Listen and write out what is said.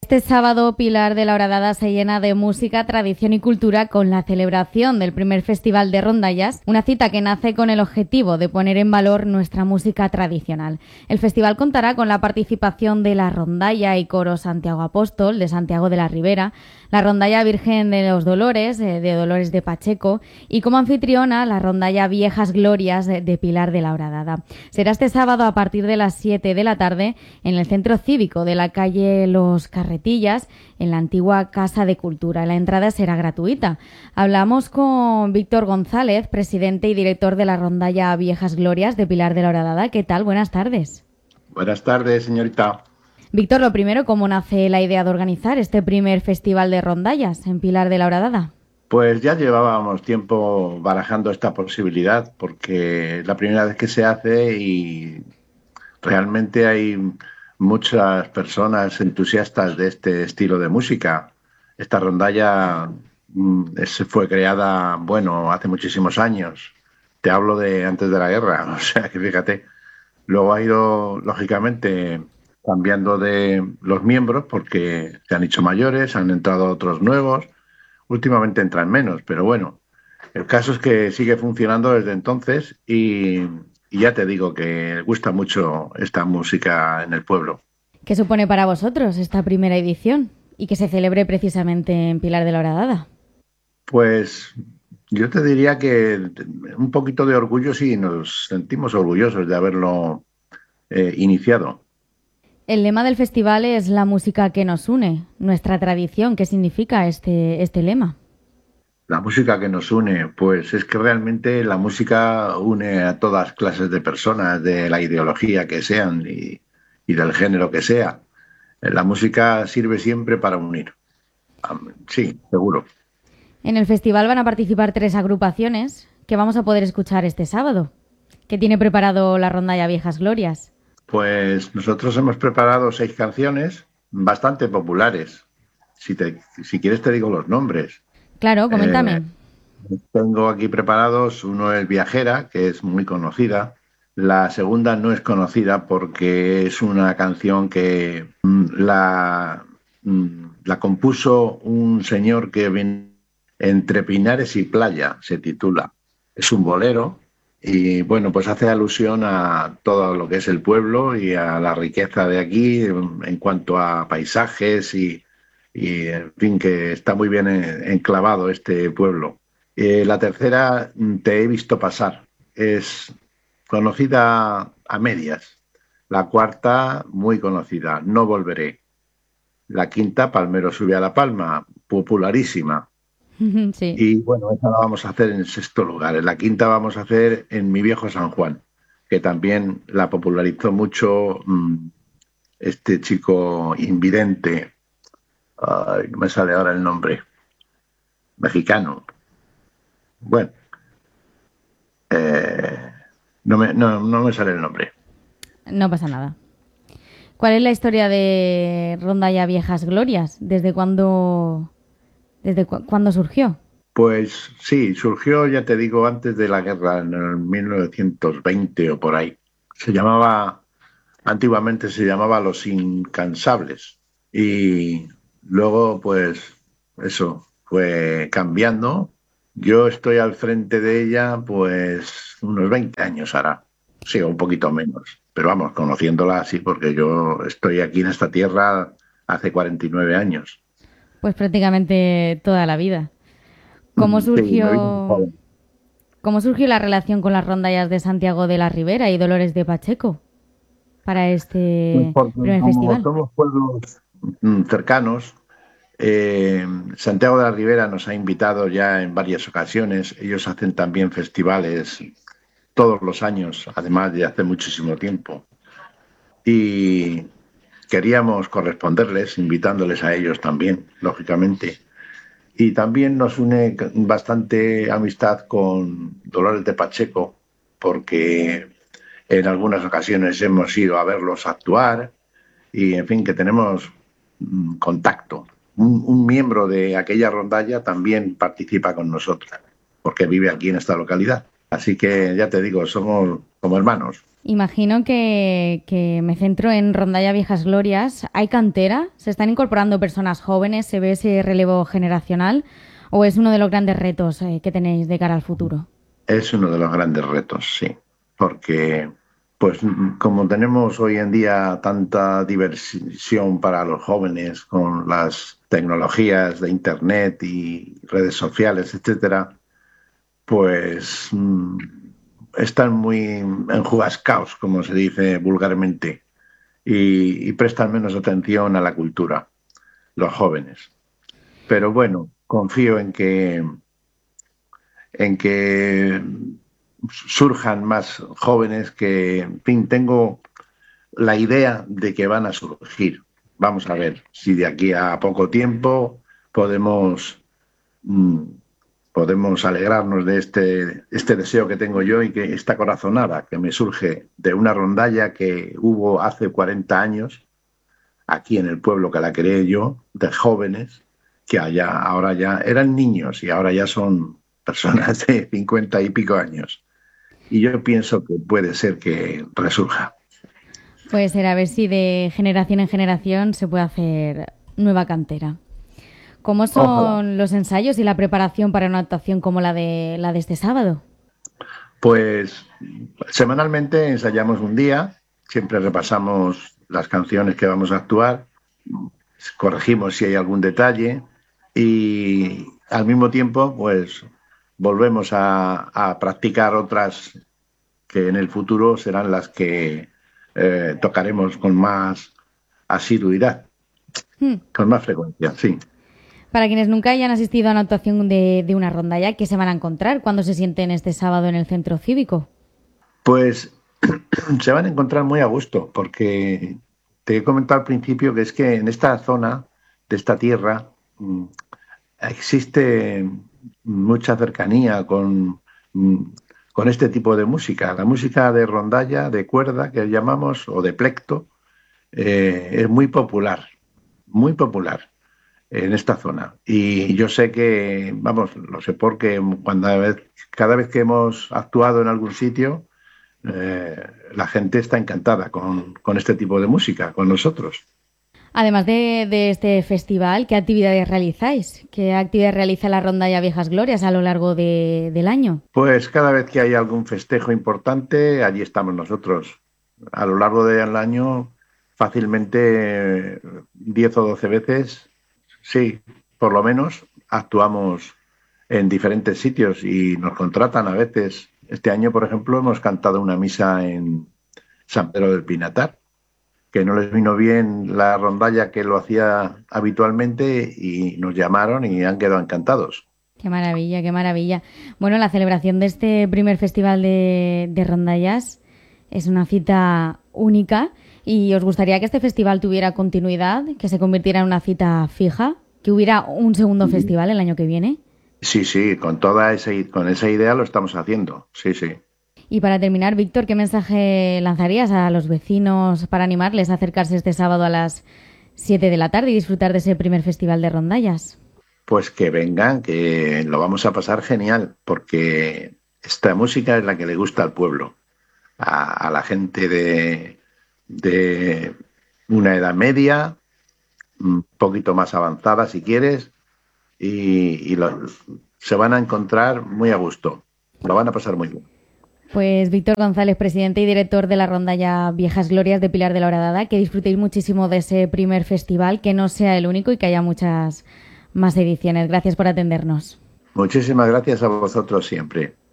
Este sábado, Pilar de la Horadada se llena de música, tradición y cultura con la celebración del primer Festival de Rondallas, una cita que nace con el objetivo de poner en valor nuestra música tradicional. El festival contará con la participación de la Rondalla y Coro Santiago Apóstol de Santiago de la Ribera, la Rondalla Virgen de los Dolores de Dolores de Pacheco y como anfitriona la Rondalla Viejas Glorias de Pilar de la Horadada. Será este sábado a partir de las 7 de la tarde en el Centro Cívico de la calle Los Carretillas, en la antigua Casa de Cultura. La entrada será gratuita. Hablamos con Víctor González, presidente y director de la Rondalla Viejas Glorias de Pilar de la Horadada. ¿Qué tal? Buenas tardes. Buenas tardes, señorita. Víctor, lo primero, ¿cómo nace la idea de organizar este primer festival de rondallas en Pilar de la Horadada? Pues ya llevábamos tiempo barajando esta posibilidad porque es la primera vez que se hace y realmente hay muchas personas entusiastas de este estilo de música. Esta rondalla fue creada, bueno, hace muchísimos años. Te hablo de antes de la guerra, o sea que fíjate. Luego ha ido, lógicamente, cambiando de los miembros porque se han hecho mayores, han entrado otros nuevos. Últimamente entran menos, pero bueno, el caso es que sigue funcionando desde entonces y ya te digo que gusta mucho esta música en el pueblo. ¿Qué supone para vosotros esta primera edición y que se celebre precisamente en Pilar de la Horadada? Pues yo te diría que un poquito de orgullo, sí, nos sentimos orgullosos de haberlo iniciado. El lema del festival es la música que nos une, nuestra tradición. ¿Qué significa este lema? La música que nos une, pues es que realmente la música une a todas clases de personas, de la ideología que sean y del género que sea. La música sirve siempre para unir. Sí, seguro. En el festival van a participar 3 agrupaciones que vamos a poder escuchar este sábado. ¿Qué tiene preparado la Rondalla Viejas Glorias? Pues nosotros hemos preparado 6 canciones bastante populares. Si quieres te digo los nombres. Claro, Eh, coméntame. Tengo aquí preparados, uno es Viajera, que es muy conocida. La segunda no es conocida porque es una canción que la compuso un señor que viene entre Pinares y Playa, se titula. Es un bolero y bueno, pues hace alusión a todo lo que es el pueblo y a la riqueza de aquí en cuanto a paisajes y en fin, que está muy bien enclavado este pueblo. La tercera, Te he visto pasar, es conocida a medias. La cuarta, muy conocida, No volveré. La quinta, Palmero sube a la palma, popularísima. Sí. Y bueno, esa la vamos a hacer en sexto lugar. En la quinta vamos a hacer En mi viejo San Juan, que también la popularizó mucho este chico invidente. Ay, no me sale ahora el nombre. Mexicano. Bueno, eh, no me sale el nombre. No pasa nada. ¿Cuál es la historia de Rondalla Viejas Glorias? ¿Cuándo surgió? Pues sí, surgió, ya te digo, antes de la guerra, en el 1920 o por ahí. Antiguamente se llamaba Los Incansables. Y luego, pues, eso fue cambiando. Yo estoy al frente de ella, pues, unos 20 años hará. Sí, un poquito menos. Pero vamos, conociéndola así, porque yo estoy aquí en esta tierra hace 49 años. Pues prácticamente toda la vida. ¿Cómo Sí, me vine muy surgió, joven. cómo surgió la relación con las rondallas de Santiago de la Ribera y Dolores de Pacheco para Pues este porque primer como festival? somos pueblos cercanos, Santiago de la Ribera nos ha invitado ya en varias ocasiones. Ellos hacen también festivales todos los años, además de hace muchísimo tiempo. Y queríamos corresponderles, invitándoles a ellos también, lógicamente. Y también nos une bastante amistad con Dolores de Pacheco, porque en algunas ocasiones hemos ido a verlos actuar y, en fin, que tenemos contacto. Un miembro de aquella rondalla también participa con nosotros, porque vive aquí en esta localidad. Así que ya te digo, somos como hermanos. Imagino que me centro en Rondalla Viejas Glorias. ¿Hay cantera? ¿Se están incorporando personas jóvenes? ¿Se ve ese relevo generacional? ¿O es uno de los grandes retos que tenéis de cara al futuro? Es uno de los grandes retos, sí, porque pues como tenemos hoy en día tanta diversión para los jóvenes con las tecnologías de Internet y redes sociales, etcétera, pues están muy enjugascaos, como se dice vulgarmente, y prestan menos atención a la cultura, los jóvenes. Pero bueno, confío en que surjan más jóvenes que, en fin, tengo la idea de que van a surgir. Vamos a ver si de aquí a poco tiempo podemos, mm, podemos alegrarnos de este deseo que tengo yo y que esta corazonada que me surge de una rondalla que hubo hace 40 años aquí en el pueblo que la creé yo, de jóvenes que ahora ya eran niños y ahora ya son personas de 50 y pico años. Y yo pienso que puede ser que resurja. Puede ser, a ver si de generación en generación se puede hacer nueva cantera. ¿Cómo son Ojalá. los ensayos y la preparación para una actuación como la de este sábado? Pues semanalmente ensayamos un día, siempre repasamos las canciones que vamos a actuar, corregimos si hay algún detalle y al mismo tiempo pues volvemos a practicar otras que en el futuro serán las que tocaremos con más asiduidad, Hmm. con más frecuencia, sí. Para quienes nunca hayan asistido a una actuación de una rondalla, ¿qué se van a encontrar cuando se sienten este sábado en el centro cívico? Pues se van a encontrar muy a gusto, porque te he comentado al principio que es que en esta zona de esta tierra existe mucha cercanía mm, con este tipo de música. La música de rondalla, de cuerda, que llamamos, o de plecto, es muy popular en esta zona. Y yo sé que, vamos, lo sé porque cada vez que hemos actuado en algún sitio, la gente está encantada con este tipo de música, con nosotros. Además de este festival, ¿qué actividades realizáis? ¿Qué actividades realiza la Rondalla Viejas Glorias a lo largo del año? Pues cada vez que hay algún festejo importante, allí estamos nosotros. A lo largo del año, fácilmente 10 o 12 veces, sí, por lo menos, actuamos en diferentes sitios y nos contratan a veces. Este año, por ejemplo, hemos cantado una misa en San Pedro del Pinatar, que no les vino bien la rondalla que lo hacía habitualmente y nos llamaron y han quedado encantados. Qué maravilla, qué maravilla. Bueno, la celebración de este primer festival de rondallas es una cita única y os gustaría que este festival tuviera continuidad, que se convirtiera en una cita fija, que hubiera un segundo festival el año que viene. Sí, sí, con esa idea lo estamos haciendo. Sí, sí. Y para terminar, Víctor, ¿qué mensaje lanzarías a los vecinos para animarles a acercarse este sábado a las 7 de la tarde y disfrutar de ese primer festival de rondallas? Pues que vengan, que lo vamos a pasar genial, porque esta música es la que le gusta al pueblo, a la gente de una edad media, un poquito más avanzada si quieres, se van a encontrar muy a gusto, lo van a pasar muy bien. Pues Víctor González, presidente y director de la rondalla Viejas Glorias de Pilar de la Horadada, que disfrutéis muchísimo de ese primer festival, que no sea el único y que haya muchas más ediciones. Gracias por atendernos. Muchísimas gracias a vosotros siempre.